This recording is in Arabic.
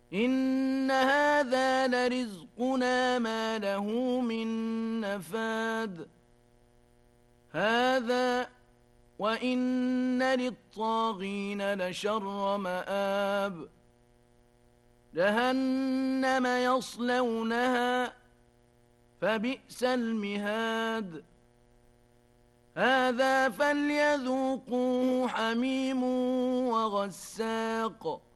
إن هذا لرزقنا ما له من نفاد هذا وإن للطاغين لشر مآب جهنم يصلونها فبئس المهاد هذا فليذوقوه حميم وغساق